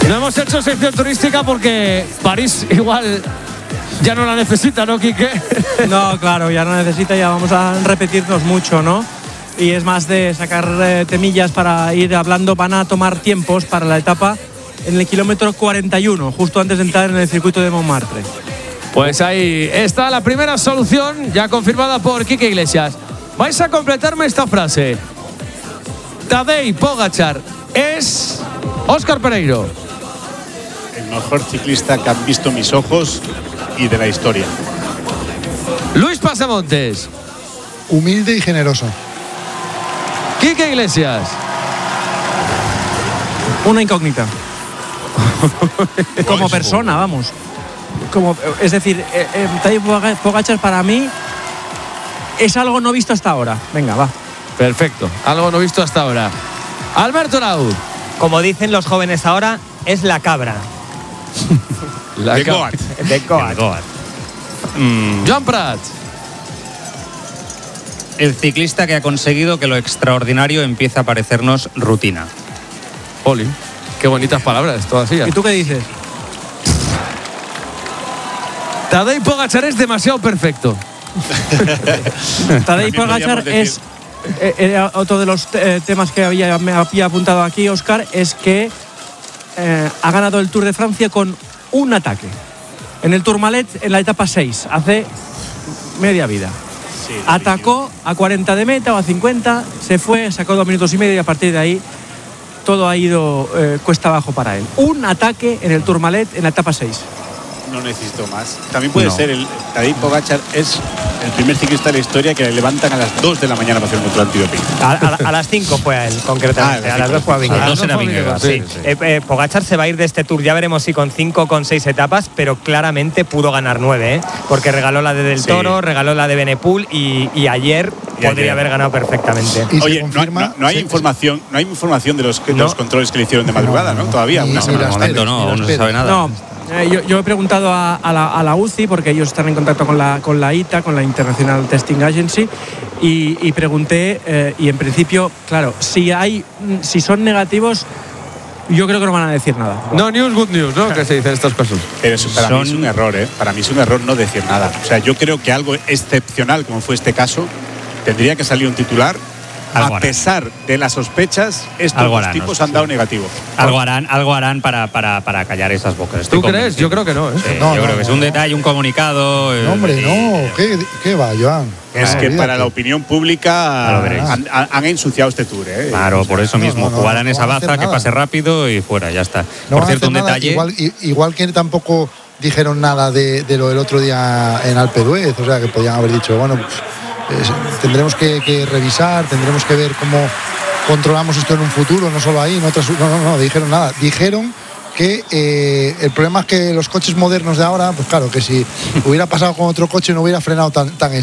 No hemos hecho sección turística porque París igual ya no la necesita, ¿no, Quique? No, claro, ya no necesita, ya vamos a repetirnos mucho, ¿no? Y es más de sacar temillas para ir hablando. Van a tomar tiempos para la etapa en el kilómetro 41, justo antes de entrar en el circuito de Montmartre. Pues ahí está la primera solución, ya confirmada por Quique Iglesias. Vais a completarme esta frase. Tadej Pogačar es Óscar Pereiro. El mejor ciclista que han visto mis ojos y de la historia. Luis Pasamontes. Humilde y generoso. Quique Iglesias. Una incógnita. Como persona, vamos. Es decir, Tadej Pogačar para mí es algo no visto hasta ahora. Venga, va. Perfecto, algo no visto hasta ahora. Alberto Laud. Como dicen los jóvenes ahora, es la cabra. De Goat. De Goat. Joan Prat. El ciclista que ha conseguido que lo extraordinario empiece a parecernos rutina. Oli, qué bonitas palabras, todas ellas. ¿Y tú qué dices? Tadej Pogačar es demasiado perfecto. Tadej Pogačar es otro de los temas que me había apuntado aquí, Óscar, es que ha ganado el Tour de Francia con un ataque. En el Tourmalet, en la etapa 6, hace media vida. Sí, atacó a 40 de meta o a 50, se fue, sacó 2 minutos y medio y a partir de ahí todo ha ido cuesta abajo para él. Un ataque en el Tourmalet en la etapa 6. No necesito más. También puede ser el Tadej Pogačar es el primer ciclista de la historia que le levantan a las 2 de la mañana para hacer un control antidoping. A las 5 fue a él, concretamente. A las 2 fue a Vingegaard. A las 2 era Vingegaard, sí. Pogačar se va a ir de este Tour, ya veremos si con 5 o con 6 etapas, pero claramente pudo ganar 9, porque regaló la de Del Toro, regaló la de Benepul y ayer podría haber ganado perfectamente. Y oye, no hay información de los controles que le hicieron de madrugada, ¿no? Todavía. No, de momento no, aún no se sabe nada. No. Yo he preguntado a la UCI, porque ellos están en contacto con la ITA, con la International Testing Agency, y pregunté, y en principio, claro, si son negativos, yo creo que no van a decir nada. No news, good news, ¿no? Que se dicen estas cosas. Pero eso para mí es un error, ¿eh? Para mí es un error no decir nada. O sea, yo creo que algo excepcional, como fue este caso, tendría que salir un titular. A pesar de las sospechas, estos dos tipos han dado negativo. Algo harán para callar esas bocas. ¿Tú crees? Yo creo que no, ¿eh? Sí, yo creo que es un detalle, un comunicado. No, hombre, no. ¿Qué va, Joan? Es que para la opinión pública han ensuciado este Tour, ¿eh? Claro, por eso mismo. Jugarán esa baza, que pase rápido y fuera, ya está. No, por cierto, un detalle. Igual que tampoco dijeron nada de lo del otro día en Alpe d'Huez, o sea, que podían haber dicho, bueno, tendremos que revisar, tendremos que ver cómo controlamos esto en un futuro, no solo ahí, no dijeron nada. Dijeron que el problema es que los coches modernos de ahora, pues claro, que si hubiera pasado con otro coche no hubiera frenado tan